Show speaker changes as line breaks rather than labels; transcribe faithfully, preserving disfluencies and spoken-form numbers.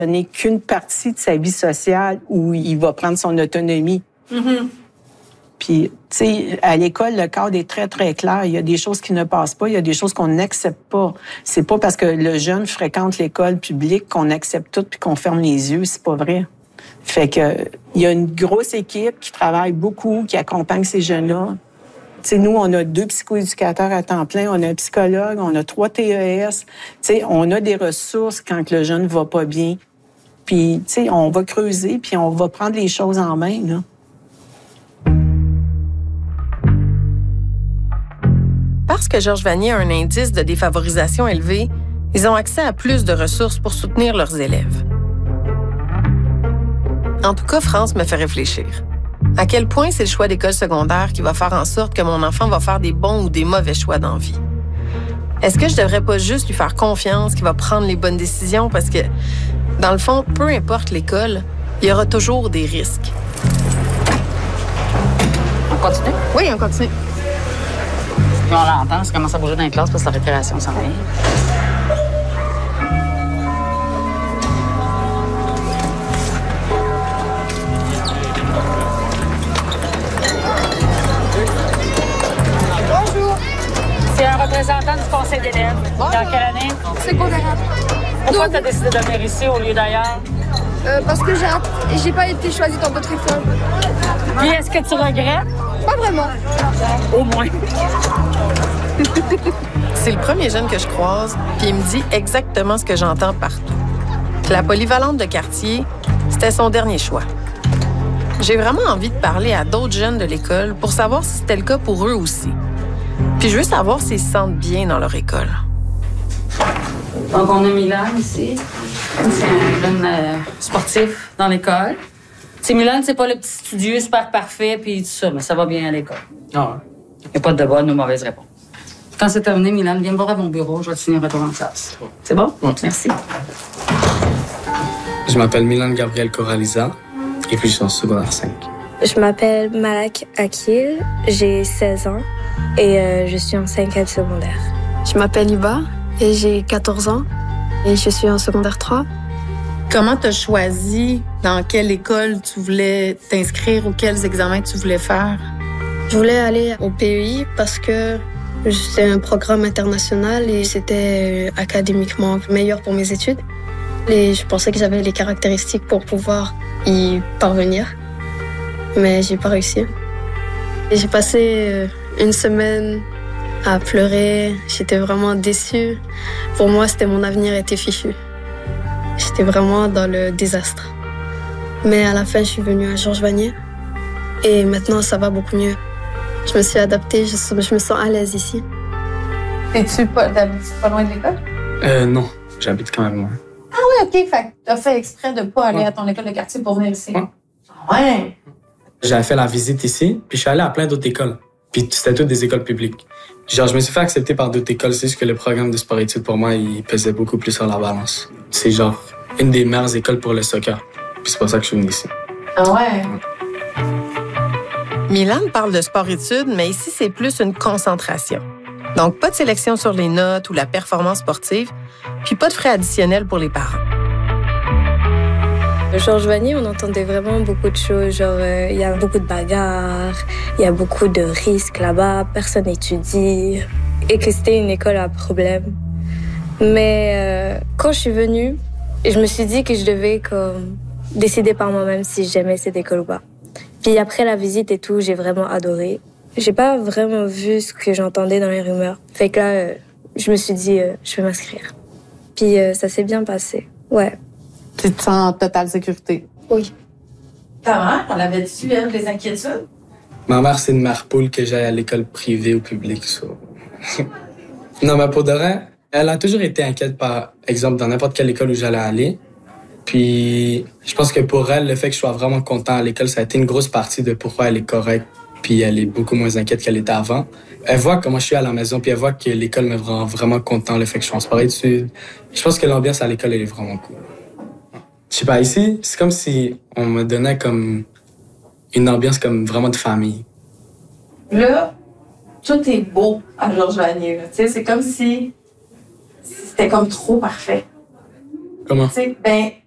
Ce n'est qu'une partie de sa vie sociale où il va prendre son autonomie.
Mm-hmm.
Puis, tu sais, à l'école, le cadre est très, très clair. Il y a des choses qui ne passent pas, il y a des choses qu'on n'accepte pas. C'est pas parce que le jeune fréquente l'école publique qu'on accepte tout puis qu'on ferme les yeux. C'est pas vrai. Fait que, il y a une grosse équipe qui travaille beaucoup, qui accompagne ces jeunes-là. Tu sais, nous, on a deux psychoéducateurs à temps plein, on a un psychologue, on a trois T E S. Tu sais, on a des ressources quand le jeune va pas bien. Puis, tu sais, on va creuser, puis on va prendre les choses en main, là.
Parce que Georges Vanier a un indice de défavorisation élevé, ils ont accès à plus de ressources pour soutenir leurs élèves. En tout cas, France me fait réfléchir. À quel point c'est le choix d'école secondaire qui va faire en sorte que mon enfant va faire des bons ou des mauvais choix dans la vie? Est-ce que je devrais pas juste lui faire confiance qu'il va prendre les bonnes décisions? Parce que, dans le fond, peu importe l'école, il y aura toujours des risques.
On continue?
Oui, on continue.
Puis on l'entend, ça commence à bouger dans les classes parce que la récréation s'en vient.
Bonjour. C'est un représentant du conseil d'élèves. Dans quelle année?
Secondaire.
Pourquoi tu as décidé de venir ici au lieu d'ailleurs?
Euh, parce que j'ai j'ai pas été choisie dans d'autres écoles.
Puis est-ce que tu regrettes?
Pas vraiment.
Au moins.
C'est le premier jeune que je croise, puis il me dit exactement ce que j'entends partout. Que la polyvalente de quartier, c'était son dernier choix. J'ai vraiment envie de parler à d'autres jeunes de l'école pour savoir si c'était le cas pour eux aussi. Puis je veux savoir s'ils se sentent bien dans leur école.
Donc, on a Milan ici. C'est un jeune euh, sportif dans l'école. C'est Milan, c'est pas le petit studieux super parfait puis tout ça, mais ça va bien à l'école. Ah. Il n'y a pas de bonnes ou mauvaises réponses. Quand c'est terminé, Milan, viens me voir à mon bureau. Je vais te signer un retour en classe. C'est bon?
Oui.
Merci.
Je m'appelle Milan Gabriel Coraliza et puis je suis en secondaire cinq.
Je m'appelle Malak Akil, j'ai seize ans et euh, je suis en cinquième secondaire.
Je m'appelle Iba et j'ai quatorze ans et je suis en secondaire trois.
Comment tu as choisi dans quelle école tu voulais t'inscrire ou quels examens tu voulais faire?
Je voulais aller au P E I parce que c'était un programme international et c'était académiquement meilleur pour mes études. Et je pensais que j'avais les caractéristiques pour pouvoir y parvenir, mais j'ai pas réussi. Et j'ai passé une semaine à pleurer, j'étais vraiment déçue. Pour moi, c'était mon avenir était fichu. J'étais vraiment dans le désastre. Mais à la fin, je suis venue à Georges Vanier et maintenant, ça va beaucoup mieux. Je me suis adaptée, je, je me sens à l'aise ici.
Es-tu pas, pas loin de l'école?
Euh, non, j'habite quand même loin.
Ah oui, OK. Fait que t'as fait exprès de pas aller
ouais.
à ton école de quartier pour venir ici.
Ouais.
Ouais.
J'avais fait la visite ici, puis je suis allé à plein d'autres écoles. Puis c'était toutes des écoles publiques. Genre, je me suis fait accepter par d'autres écoles. C'est juste que le programme de sport-études, pour moi, il pesait beaucoup plus sur la balance. C'est genre une des meilleures écoles pour le soccer. Puis c'est pour ça que je suis venu ici.
Ah ouais? ouais. Milan parle de sport-études, mais ici, c'est plus une concentration. Donc, pas de sélection sur les notes ou la performance sportive, puis pas de frais additionnels pour les parents.
Georges Vanier, on entendait vraiment beaucoup de choses. Genre, il euh, y a beaucoup de bagarres, il y a beaucoup de risques là-bas, personne n'étudie, et que c'était une école à problème. Mais euh, quand je suis venue, je me suis dit que je devais comme, décider par moi-même si j'aimais cette école ou pas. Puis après la visite et tout, j'ai vraiment adoré. J'ai pas vraiment vu ce que j'entendais dans les rumeurs. Fait que là, euh, je me suis dit, euh, je vais m'inscrire. Puis euh, ça s'est bien passé, ouais.
Tu te sens en totale sécurité?
Oui.
Ta mère, elle avait-tu, elle, des inquiétudes?
Ma mère, c'est une mère poule que j'aille à l'école privée ou publique. So. Non, mais pour de vrai, elle a toujours été inquiète, par exemple, dans n'importe quelle école où j'allais aller. Puis, je pense que pour elle, le fait que je sois vraiment content à l'école, ça a été une grosse partie de pourquoi elle est correcte. Puis, elle est beaucoup moins inquiète qu'elle était avant. Elle voit comment je suis à la maison, puis elle voit que l'école me rend vraiment content, le fait que je suis en sport-études. Je pense que l'ambiance à l'école, elle est vraiment cool. Je sais pas, ici, c'est comme si on me donnait comme une ambiance comme vraiment de famille.
Là, tout est beau à Georges Vanier. Tu sais, c'est comme si c'était comme trop parfait.
Comment?
Tu sais, ben,